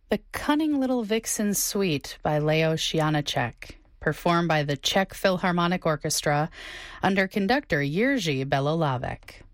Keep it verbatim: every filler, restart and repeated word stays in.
The Cunning Little Vixen Suite by Leo Shianacek, performed by the Czech Philharmonic Orchestra under conductor Jiří Belolavek.